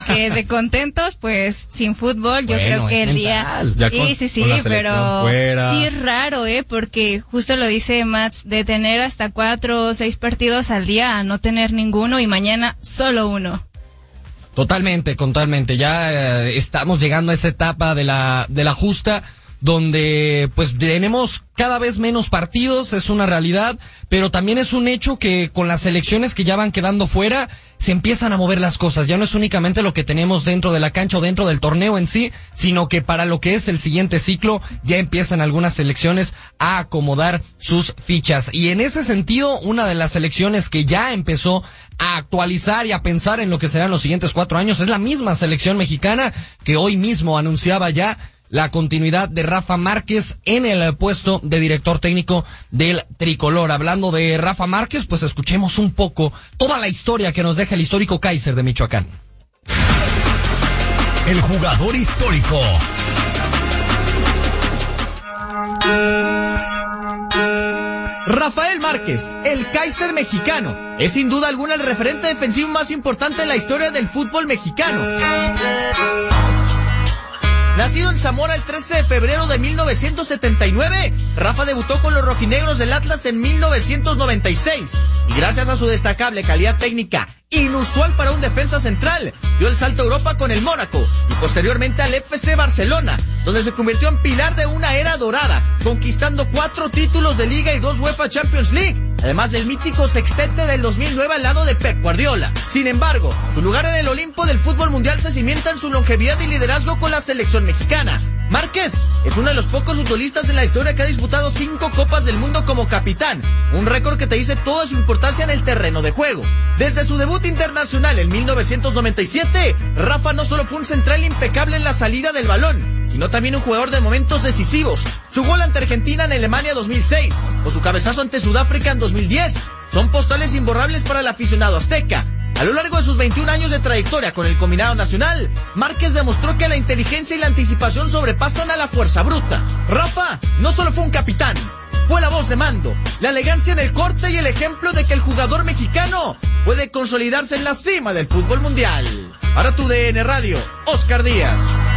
porque de contentos, pues, sin fútbol, yo creo que el día... Sí, pero fuera. Sí es raro, porque justo lo dice Mats, de tener hasta 4 o 6 partidos al día a no tener ninguno y mañana solo uno. Totalmente. Ya estamos llegando a esa etapa de la justa, donde pues tenemos cada vez menos partidos, es una realidad, pero también es un hecho que con las selecciones que ya van quedando fuera, se empiezan a mover las cosas. Ya no es únicamente lo que tenemos dentro de la cancha o dentro del torneo en sí, sino que para lo que es el siguiente ciclo, ya empiezan algunas selecciones a acomodar sus fichas. Y en ese sentido, una de las selecciones que ya empezó a actualizar y a pensar en lo que serán los siguientes 4 años es la misma selección mexicana, que hoy mismo anunciaba ya la continuidad de Rafa Márquez en el puesto de director técnico del tricolor. Hablando de Rafa Márquez, pues escuchemos un poco toda la historia que nos deja el histórico Kaiser de Michoacán. El jugador histórico. Rafael Márquez, el Kaiser mexicano, es sin duda alguna el referente defensivo más importante en la historia del fútbol mexicano. Nacido en Zamora el 13 de febrero de 1979, Rafa debutó con los rojinegros del Atlas en 1996 y gracias a su destacable calidad técnica, inusual para un defensa central, dio el salto a Europa con el Mónaco y posteriormente al FC Barcelona, donde se convirtió en pilar de una era dorada, conquistando 4 títulos de Liga y 2 UEFA Champions League, además del mítico sextete del 2009 al lado de Pep Guardiola. Sin embargo, su lugar en el Olimpo del fútbol mundial se cimienta en su longevidad y liderazgo con la selección mexicana. Márquez es uno de los pocos futbolistas en la historia que ha disputado 5 Copas del Mundo como capitán, un récord que te dice toda su importancia en el terreno de juego. Desde su debut internacional en 1997, Rafa no solo fue un central impecable en la salida del balón, sino también un jugador de momentos decisivos. Su gol ante Argentina en Alemania 2006, o su cabezazo ante Sudáfrica en 2010, son postales imborrables para el aficionado azteca. A lo largo de sus 21 años de trayectoria con el combinado nacional, Márquez demostró que la inteligencia y la anticipación sobrepasan a la fuerza bruta. Rafa no solo fue un capitán, fue la voz de mando, la elegancia en el corte y el ejemplo de que el jugador mexicano puede consolidarse en la cima del fútbol mundial. Para tu DN Radio, Oscar Díaz.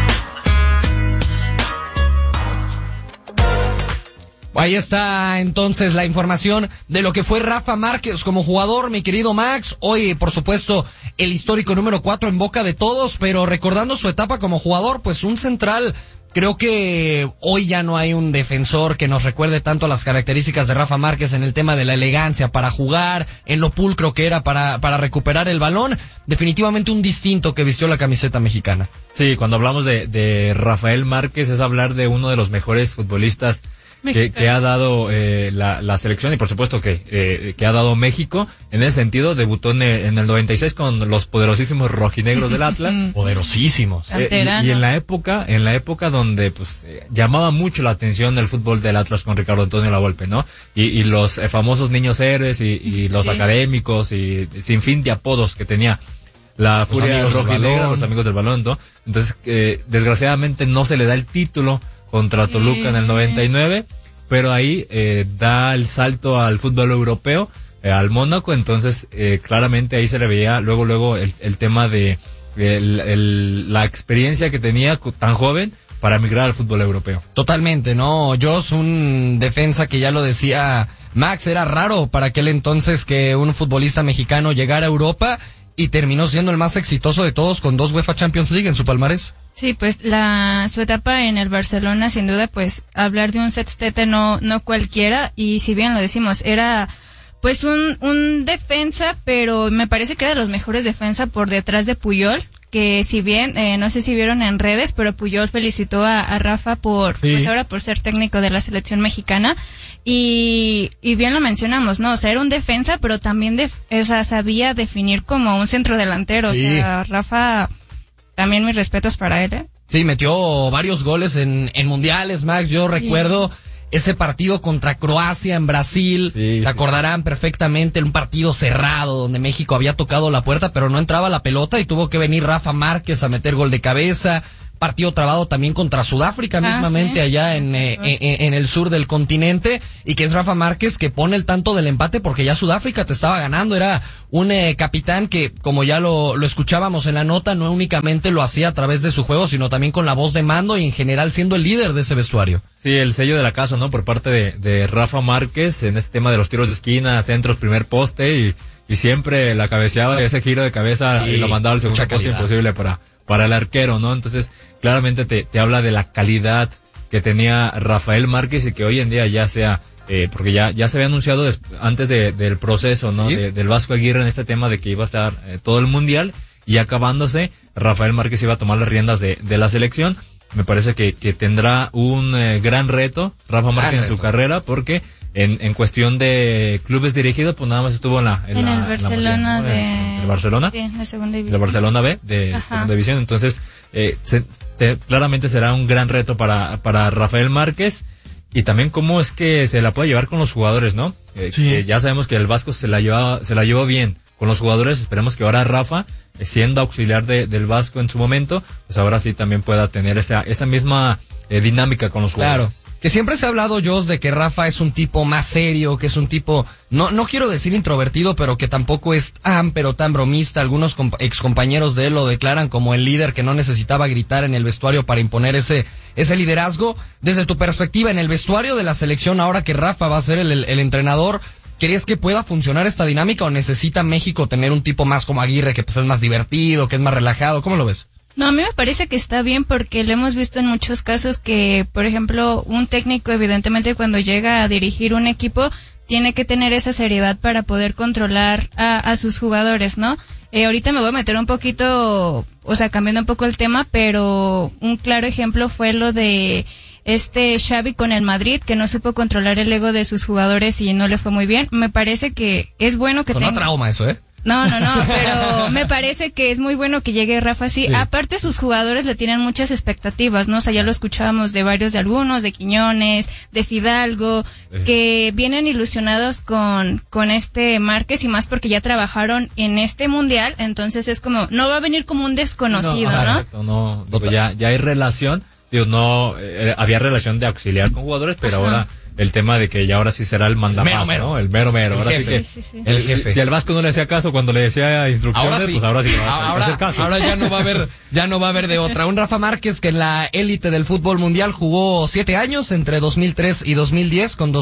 Ahí está entonces la información de lo que fue Rafa Márquez como jugador, mi querido Max. Hoy, por supuesto, el histórico número 4 en boca de todos, pero recordando su etapa como jugador, pues un central. Creo que hoy ya no hay un defensor que nos recuerde tanto las características de Rafa Márquez en el tema de la elegancia para jugar, en lo pulcro que era para recuperar el balón. Definitivamente un distinto que vistió la camiseta mexicana. Sí, cuando hablamos de Rafael Márquez es hablar de uno de los mejores futbolistas que ha dado la selección y por supuesto que ha dado México. En ese sentido debutó en el 96 con los poderosísimos rojinegros del Atlas. Poderosísimos. Y en la época donde pues llamaba mucho la atención el fútbol del Atlas con Ricardo Antonio Lavolpe, ¿no? Y los famosos niños héroes y los académicos y sin fin de apodos que tenía la furia rojinegra, los amigos del balón, ¿no? Entonces desgraciadamente no se le da el título contra Toluca en el 99, pero ahí da el salto al fútbol europeo, al Mónaco. Entonces claramente ahí se le veía luego el tema de la experiencia que tenía tan joven para migrar al fútbol europeo. Totalmente, ¿no? Joss, un defensa que ya lo decía Max, era raro para aquel entonces que un futbolista mexicano llegara a Europa y terminó siendo el más exitoso de todos con 2 UEFA Champions League en su palmarés. Sí, pues su etapa en el Barcelona, sin duda, pues hablar de un sextete no cualquiera, y si bien lo decimos, era pues un defensa, pero me parece que era de los mejores defensa por detrás de Puyol, que si bien, no sé si vieron en redes, pero Puyol felicitó a Rafa pues ahora por ser técnico de la selección mexicana, y bien lo mencionamos, ¿no? O sea, era un defensa, pero también sabía definir como un centrodelantero. Sí. O sea, Rafa, también mis respetos para él, ¿eh? Sí, metió varios goles en mundiales, Max. Yo recuerdo ese partido contra Croacia en Brasil. Se acordarán perfectamente, un partido cerrado donde México había tocado la puerta, pero no entraba la pelota y tuvo que venir Rafa Márquez a meter gol de cabeza. partido trabado también contra Sudáfrica mismamente, sí. allá en el sur del continente, y que es Rafa Márquez que pone el tanto del empate porque ya Sudáfrica te estaba ganando. Era un capitán que, como ya lo escuchábamos en la nota, no únicamente lo hacía a través de su juego, sino también con la voz de mando y en general siendo el líder de ese vestuario. Sí, el sello de la casa, ¿no? Por parte de Rafa Márquez en este tema de los tiros de esquina, centros, primer poste y siempre la cabeceaba, ese giro de cabeza y lo mandaba al segundo poste imposible para el arquero, ¿no? Entonces, claramente te habla de la calidad que tenía Rafael Márquez y que hoy en día ya sea, porque ya se había anunciado antes del proceso, ¿no? ¿Sí? Del Vasco Aguirre en este tema de que iba a estar todo el mundial y acabándose, Rafael Márquez iba a tomar las riendas de la selección. Me parece que tendrá un gran reto Rafa Márquez en su carrera porque en cuestión de clubes dirigidos, pues nada más estuvo en el Barcelona ¿El Barcelona? Sí, en la segunda división. De Barcelona B, de segunda división. Entonces, claramente será un gran reto para Rafael Márquez. Y también cómo es que se la puede llevar con los jugadores, ¿no? Sí. Que ya sabemos que el Vasco se la llevó bien con los jugadores. Esperemos que ahora Rafa, siendo auxiliar del Vasco en su momento, pues ahora sí también pueda tener esa misma dinámica con los jugadores. Claro. Que siempre se ha hablado, Jos, de que Rafa es un tipo más serio, que es un tipo, no quiero decir introvertido, pero que tampoco es tan bromista. Algunos excompañeros de él lo declaran como el líder que no necesitaba gritar en el vestuario para imponer ese liderazgo. Desde tu perspectiva, en el vestuario de la selección, ahora que Rafa va a ser el entrenador, ¿crees que pueda funcionar esta dinámica o necesita México tener un tipo más como Aguirre, que pues es más divertido, que es más relajado? ¿Cómo lo ves? No, a mí me parece que está bien porque lo hemos visto en muchos casos que, por ejemplo, un técnico evidentemente cuando llega a dirigir un equipo tiene que tener esa seriedad para poder controlar a sus jugadores, ¿no? Ahorita me voy a meter un poquito, o sea, cambiando un poco el tema, pero un claro ejemplo fue lo de Xavi con el Madrid, que no supo controlar el ego de sus jugadores y no le fue muy bien. Me parece que es bueno que tenga... trauma eso, ¿eh? No, pero me parece que es muy bueno que llegue Rafa así. Sí. Aparte, sus jugadores le tienen muchas expectativas, ¿no? O sea, ya lo escuchábamos de algunos, de Quiñones, de Fidalgo, que vienen ilusionados con Márquez y más porque ya trabajaron en este mundial, entonces es como, no va a venir como un desconocido, ¿no? Digo, ya hay relación, digo, había relación de auxiliar con jugadores, pero ahora... El tema de que ya ahora sí será el mandamás, ¿no? El mero. Ahora jefe. Sí que Sí. el jefe. Si al Vasco no le hacía caso cuando le decía instrucciones, ahora sí. Pues ahora sí le va a hacer caso. Ahora ya no va a haber de otra. Un Rafa Márquez que en la élite del fútbol mundial jugó 7 años, entre 2003 y 2010, con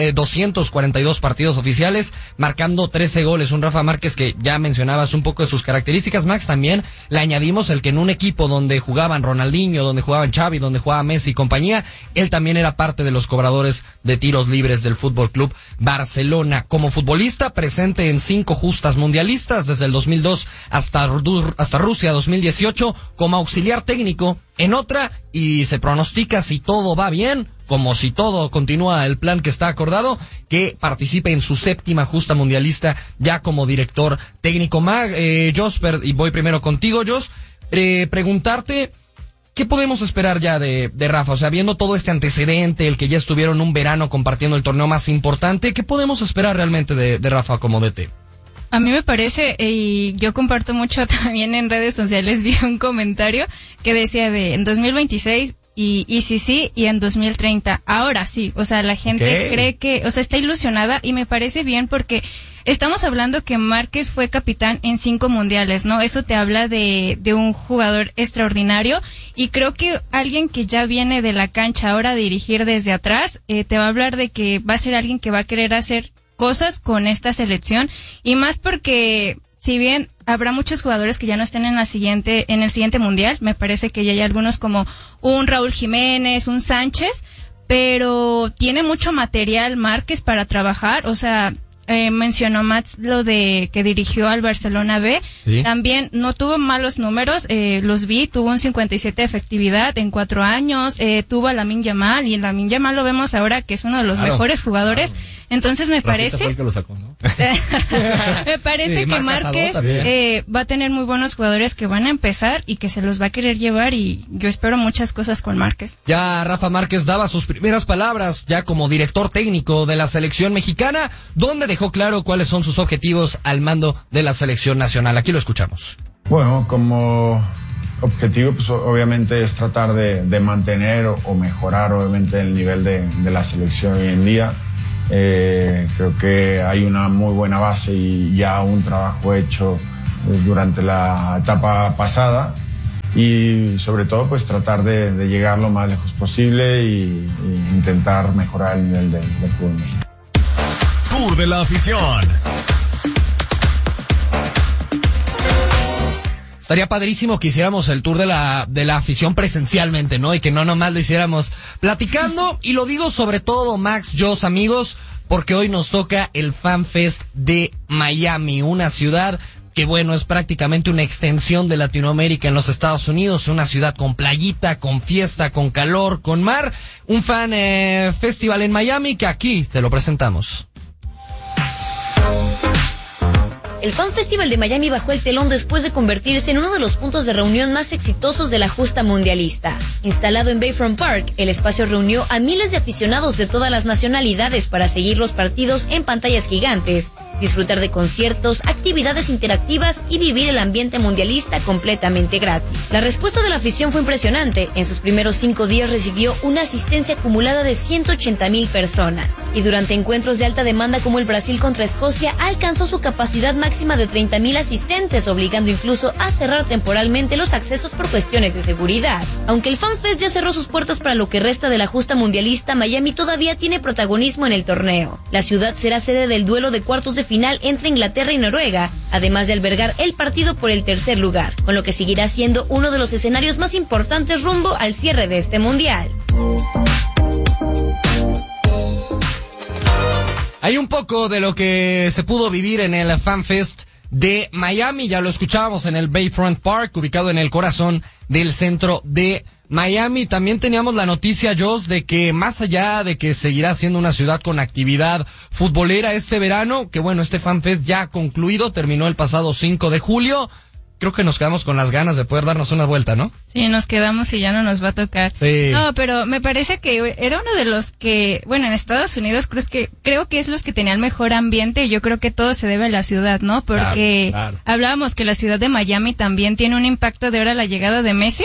242 partidos oficiales, marcando 13 goles. Un Rafa Márquez que ya mencionabas un poco de sus características, Max. También le añadimos el que en un equipo donde jugaban Ronaldinho, donde jugaban Xavi, donde jugaba Messi y compañía, él también era parte de los cobradores de tiros libres del Fútbol Club Barcelona. Como futbolista, presente en 5 justas mundialistas, desde el 2002 hasta Rusia 2018, como auxiliar técnico en otra, y se pronostica, si todo va bien, como si todo continúa el plan que está acordado, que participe en su 7ª justa mundialista ya como director técnico. Jos, y voy primero contigo, Jos, preguntarte, ¿qué podemos esperar ya de Rafa? O sea, viendo todo este antecedente, el que ya estuvieron un verano compartiendo el torneo más importante, ¿qué podemos esperar realmente de Rafa como DT? A mí me parece, y yo comparto mucho también en redes sociales, vi un comentario que decía en 2026 y sí, y en 2030. Ahora sí, o sea, la gente cree que, o sea, está ilusionada y me parece bien porque estamos hablando que Márquez fue capitán en 5 mundiales, ¿no? Eso te habla de un jugador extraordinario y creo que alguien que ya viene de la cancha ahora a dirigir desde atrás, te va a hablar de que va a ser alguien que va a querer hacer cosas con esta selección y más porque si bien habrá muchos jugadores que ya no estén en el siguiente mundial, me parece que ya hay algunos como un Raúl Jiménez, un Sánchez, pero tiene mucho material Márquez para trabajar, o sea, mencionó Mats lo de que dirigió al Barcelona B, ¿sí? También no tuvo malos números, los vi, tuvo un 57 de efectividad en 4 años, tuvo a Lamine Yamal y en Lamine Yamal lo vemos ahora que es uno de los mejores jugadores, entonces me parece fue el que lo sacó, ¿no? me parece que Márquez va a tener muy buenos jugadores que van a empezar y que se los va a querer llevar y yo espero muchas cosas con Márquez. Ya Rafa Márquez daba sus primeras palabras ya como director técnico de la selección mexicana, donde dejó claro cuáles son sus objetivos al mando de la selección nacional. Aquí lo escuchamos. Bueno, como objetivo pues obviamente es tratar de mantener o mejorar obviamente el nivel de la selección hoy en día. Creo que hay una muy buena base y ya un trabajo hecho durante la etapa pasada, y sobre todo pues tratar de llegar lo más lejos posible y intentar mejorar el nivel del fútbol mexicano. Tour de la afición. Estaría padrísimo que hiciéramos el tour de la afición presencialmente, ¿no? Y que no nomás lo hiciéramos platicando. Y lo digo sobre todo, Max, Jos, amigos, porque hoy nos toca el Fan Fest de Miami, una ciudad que, bueno, es prácticamente una extensión de Latinoamérica en los Estados Unidos, una ciudad con playita, con fiesta, con calor, con mar. Un fan festival en Miami que aquí te lo presentamos. El Fan Festival de Miami bajó el telón después de convertirse en uno de los puntos de reunión más exitosos de la justa mundialista. Instalado en Bayfront Park, el espacio reunió a miles de aficionados de todas las nacionalidades para seguir los partidos en pantallas gigantes, disfrutar de conciertos, actividades interactivas y vivir el ambiente mundialista completamente gratis. La respuesta de la afición fue impresionante. En sus primeros 5 días recibió una asistencia acumulada de 180,000 personas. Y durante encuentros de alta demanda como el Brasil contra Escocia, alcanzó su capacidad máxima de 30,000 asistentes, obligando incluso a cerrar temporalmente los accesos por cuestiones de seguridad. Aunque el Fan Fest ya cerró sus puertas para lo que resta de la justa mundialista, Miami todavía tiene protagonismo en el torneo. La ciudad será sede del duelo de cuartos de final entre Inglaterra y Noruega, además de albergar el partido por el tercer lugar, con lo que seguirá siendo uno de los escenarios más importantes rumbo al cierre de este mundial. Hay un poco de lo que se pudo vivir en el Fan Fest de Miami, ya lo escuchábamos en el Bayfront Park, ubicado en el corazón del centro de Miami. También teníamos la noticia, Jos, de que más allá de que seguirá siendo una ciudad con actividad futbolera este verano, que bueno, este Fan Fest ya ha concluido, terminó el pasado 5 de julio. Creo que nos quedamos con las ganas de poder darnos una vuelta, ¿no? Sí, nos quedamos y ya no nos va a tocar. Sí. No, pero me parece que era uno de los que, bueno, en Estados Unidos creo que es los que tenían mejor ambiente, y yo creo que todo se debe a la ciudad, ¿no? Porque claro. Hablábamos que la ciudad de Miami también tiene un impacto de ahora la llegada de Messi.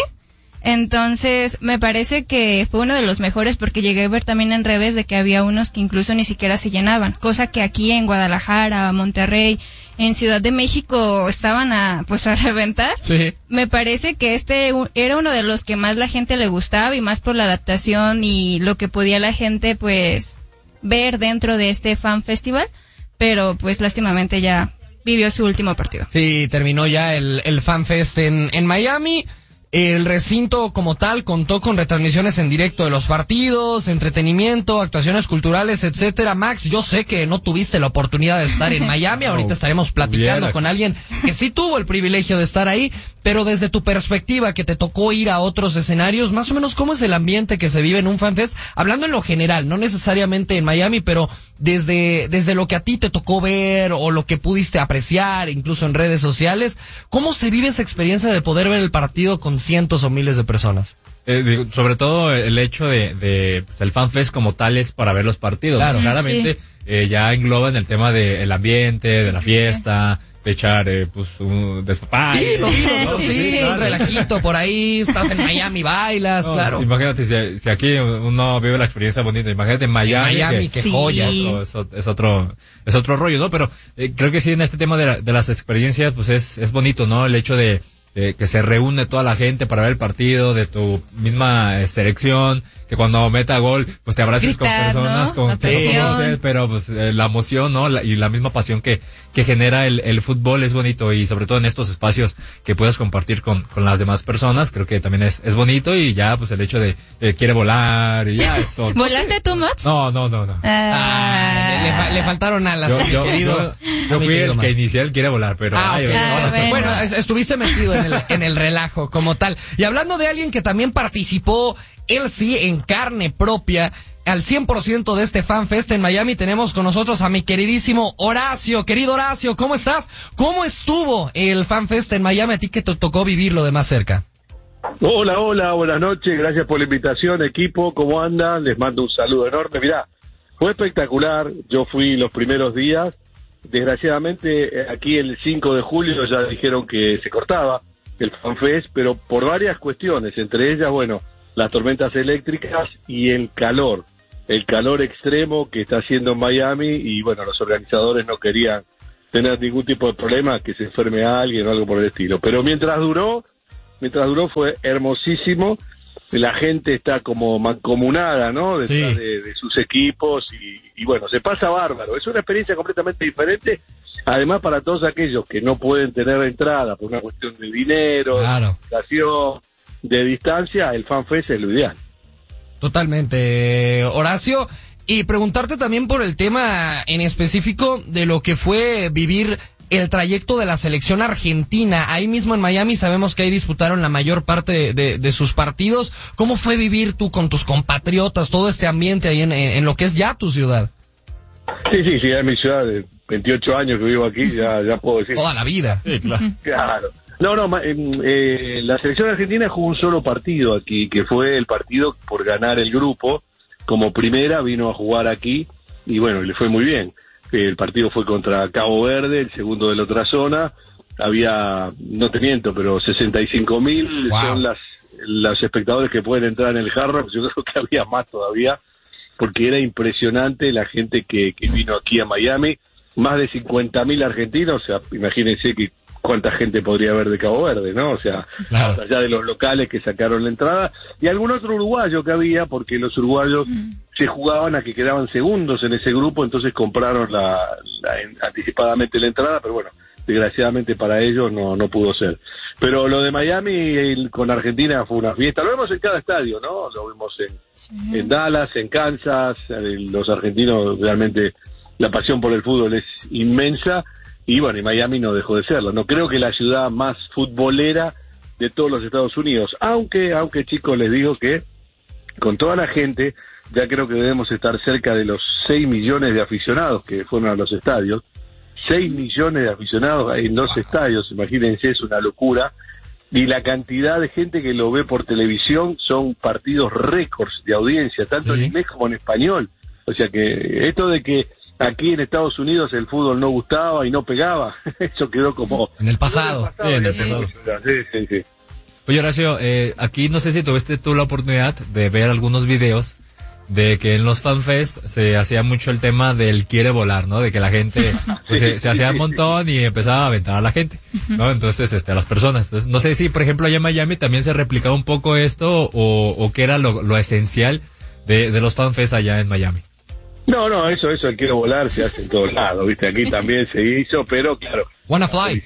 Entonces, me parece que fue uno de los mejores, porque llegué a ver también en redes de que había unos que incluso ni siquiera se llenaban, cosa que aquí en Guadalajara, Monterrey, en Ciudad de México estaban a reventar. Sí. Me parece que este era uno de los que más la gente le gustaba, y más por la adaptación y lo que podía la gente pues ver dentro de este Fan Festival, pero pues lástimamente ya vivió su último partido. Sí, terminó ya el Fan Fest en Miami. El recinto como tal contó con retransmisiones en directo de los partidos, entretenimiento, actuaciones culturales, etcétera. Max, yo sé que no tuviste la oportunidad de estar en Miami, ahorita estaremos platicando con alguien que sí tuvo el privilegio de estar ahí, pero desde tu perspectiva, que te tocó ir a otros escenarios, más o menos, ¿cómo es el ambiente que se vive en un Fan Fest? Hablando en lo general, no necesariamente en Miami, pero desde lo que a ti te tocó ver o lo que pudiste apreciar, incluso en redes sociales, ¿cómo se vive esa experiencia de poder ver el partido con cientos o miles de personas? Sobre todo el hecho de pues, el Fan Fest como tal es para ver los partidos. Claro. Claramente ya engloba en el tema del ambiente, de la fiesta, de echar un despapalle. Sí, un relajito por ahí, estás en Miami, bailas, claro. Imagínate si aquí uno vive la experiencia bonita, imagínate en Miami, qué joya. Es otro rollo, ¿no? Pero creo que sí, en este tema de las experiencias, pues es bonito, ¿no? El hecho de que se reúne toda la gente para ver el partido de tu misma selección, que cuando meta gol, pues te abraces con personas, ¿no? con que no conoces, pero pues la emoción, ¿no? Y la misma pasión que genera el fútbol es bonito, y sobre todo en estos espacios que puedas compartir con las demás personas, creo que también es bonito. Y ya, pues el hecho de quiere volar y ya eso. ¿Volaste tú, Max? No. Le faltaron alas, Yo fui el Max. que inicié el quiere volar, pero bueno, estuviste metido en el relajo como tal. Y hablando de alguien que también participó, él sí, en carne propia, al 100% de este Fan Fest en Miami, tenemos con nosotros a mi queridísimo Horacio. Querido Horacio, ¿cómo estás? ¿Cómo estuvo el Fan Fest en Miami, a ti que te tocó vivirlo de más cerca? Hola, buenas noches, gracias por la invitación, equipo, ¿cómo andan? Les mando un saludo enorme. Mirá, fue espectacular, yo fui los primeros días, desgraciadamente aquí el 5 de julio ya dijeron que se cortaba, el FanFest, pero por varias cuestiones, entre ellas, bueno, las tormentas eléctricas y el calor extremo que está haciendo en Miami, y bueno, los organizadores no querían tener ningún tipo de problema, que se enferme a alguien o algo por el estilo. Pero mientras duró fue hermosísimo. La gente está como mancomunada, ¿no? Detrás de sus equipos y bueno, se pasa bárbaro. Es una experiencia completamente diferente. Además, para todos aquellos que no pueden tener entrada por una cuestión de dinero, claro, de distancia, el FanFest es lo ideal. Totalmente, Horacio. Y preguntarte también por el tema en específico de lo que fue vivir el trayecto de la selección argentina. Ahí mismo en Miami sabemos que ahí disputaron la mayor parte de sus partidos. ¿Cómo fue vivir tú con tus compatriotas todo este ambiente ahí en lo que es ya tu ciudad? Sí, es mi ciudad, de 28 años que vivo aquí, ya puedo decir. Toda la vida. Sí, claro. Claro. La selección argentina jugó un solo partido aquí, que fue el partido por ganar el grupo. Como primera vino a jugar aquí y bueno, le fue muy bien. El partido fue contra Cabo Verde, el segundo de la otra zona. Había, no te miento, pero 65.000 son los espectadores que pueden entrar en el Hard Rock. Yo creo que había más todavía, porque era impresionante la gente que vino aquí a Miami. Más de 50.000 argentinos, o sea, imagínense que cuánta gente podría haber de Cabo Verde, ¿no? O sea, claro, más allá de los locales que sacaron la entrada, y algún otro uruguayo que había, porque los uruguayos se jugaban a que quedaban segundos en ese grupo, entonces compraron anticipadamente la entrada, pero bueno, desgraciadamente para ellos no pudo ser. Pero lo de Miami con Argentina fue una fiesta, lo vemos en cada estadio, ¿no? Lo vemos en Dallas, en Kansas, los argentinos realmente, la pasión por el fútbol es inmensa. Y bueno, y Miami no dejó de serlo. No creo que la ciudad más futbolera de todos los Estados Unidos. Aunque chicos, les digo que con toda la gente, ya creo que debemos estar cerca de los 6 millones de aficionados que fueron a los estadios. 6 millones de aficionados en 2 estadios, imagínense, es una locura. Y la cantidad de gente que lo ve por televisión son partidos récords de audiencia, tanto en inglés como en español. O sea que esto de que aquí en Estados Unidos el fútbol no gustaba y no pegaba, eso quedó como en el pasado. Sí. Oye, Horacio, aquí no sé si tuviste tú la oportunidad de ver algunos videos de que en los FanFest se hacía mucho el tema del quiere volar, ¿no? De que la gente pues, se hacía un montón y empezaba a aventar a la gente, ¿no? Entonces, a las personas. Entonces, no sé si, por ejemplo, allá en Miami también se replicaba un poco esto o qué era lo esencial de los FanFest allá en Miami. No, eso el quiero volar se hace en todos lados, ¿viste? Aquí también se hizo, pero claro, Wanna fly.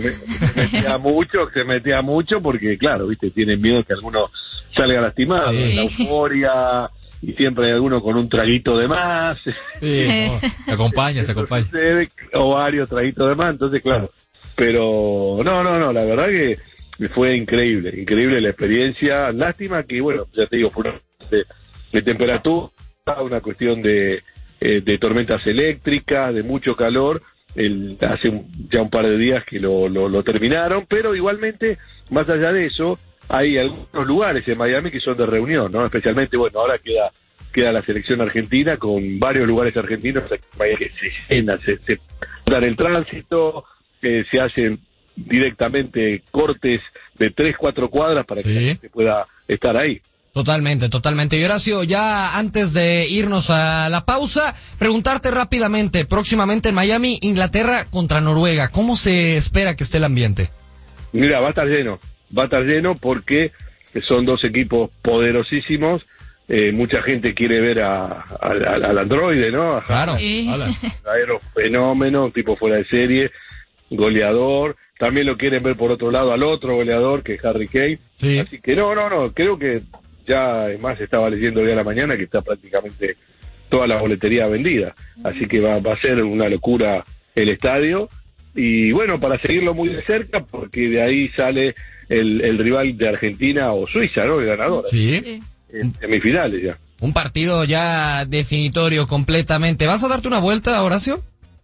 Se metía mucho porque, claro, ¿viste? Tienen miedo que alguno salga lastimado, la euforia, y siempre hay alguno con un traguito de más. Sí, se acompaña. O varios traguitos de más, entonces, claro. Pero, no, la verdad que fue increíble la experiencia. Lástima que, bueno, ya te digo, fue una de temperatura, una cuestión de tormentas eléctricas, de mucho calor. Hace ya un par de días que lo terminaron, pero igualmente, más allá de eso, hay algunos lugares en Miami que son de reunión, ¿no? Especialmente, bueno, ahora queda la selección argentina con varios lugares argentinos que se llenan, se dan el tránsito, se hacen directamente cortes de 3-4 cuadras para que la gente pueda estar ahí. Totalmente. Y Horacio, ya antes de irnos a la pausa, preguntarte rápidamente, próximamente en Miami, Inglaterra contra Noruega, ¿cómo se espera que esté el ambiente? Mira, va a estar lleno porque son 2 equipos poderosísimos, mucha gente quiere ver al androide, ¿no? Claro. Aerofenómeno, tipo fuera de serie, goleador, también lo quieren ver por otro lado al otro goleador que es Harry Kane, así que no, creo que ya, además, estaba leyendo hoy a la mañana que está prácticamente toda la boletería vendida. Así que va a ser una locura el estadio. Y bueno, para seguirlo muy de cerca, porque de ahí sale el rival de Argentina o Suiza, ¿no? El ganador. Sí. En semifinales ya. Un partido ya definitorio completamente. ¿Vas a darte una vuelta, Horacio?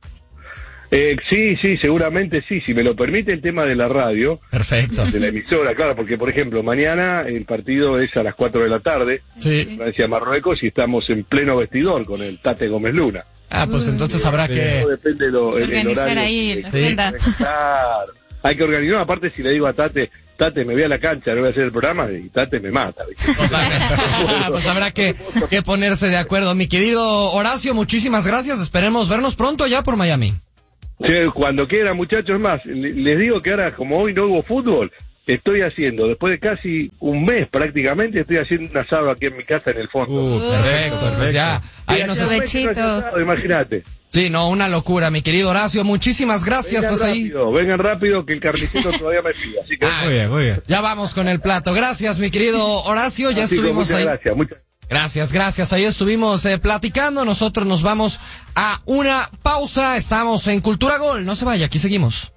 Sí, seguramente sí, si me lo permite el tema de la radio. Perfecto. De la emisora, claro, porque por ejemplo, mañana el partido es a las 4 de la tarde, Francia-Marruecos, y estamos en pleno vestidor con el Tate Gómez Luna. Pues entonces habrá que organizar ahí la agenda. Claro. Hay que organizar, aparte si le digo a Tate Tate me ve a la cancha, no voy a hacer el programa y Tate me mata. ¿Viste? Pues habrá que ponerse de acuerdo. Mi querido Horacio, muchísimas gracias. Esperemos vernos pronto ya por Miami. Sí, cuando quieran, muchachos. Más, les digo que ahora, como hoy no hubo fútbol, estoy haciendo, después de casi un mes prácticamente, estoy haciendo un asado aquí en mi casa en el fondo. Perfecto. Pues ya, ahí nos imagínate. Sí, no, una locura, mi querido Horacio. Muchísimas gracias, vengan pues rápido, ahí. Vengan rápido, que el carnicero todavía me pide. Así que Muy bien. Ya vamos con el plato. Gracias, mi querido Horacio. Ya estuvimos ahí. Gracias. Ahí estuvimos platicando. Nosotros nos vamos a una pausa. Estamos en Cultura Gol. No se vaya, aquí seguimos.